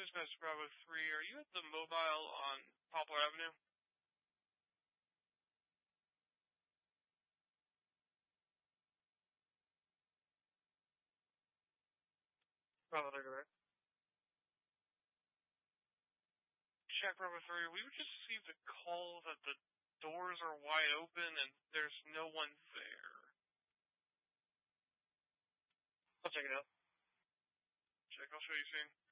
Dispatch Bravo 3, are you at the mobile on Poplar Avenue? Bravo 3, right? Check Bravo 3, we just received a call that the doors are wide open and there's no one there. I'll check it out. Check, I'll show you soon.